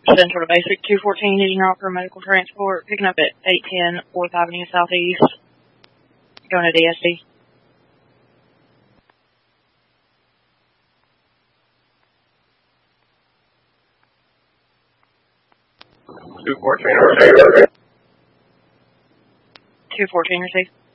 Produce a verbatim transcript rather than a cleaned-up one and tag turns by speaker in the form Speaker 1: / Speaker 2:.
Speaker 1: Central to Basic, two fourteen, needing offer medical transport, picking up at eight ten fourth Avenue Southeast, going to D S D.
Speaker 2: two fourteen received.
Speaker 1: two fourteen received.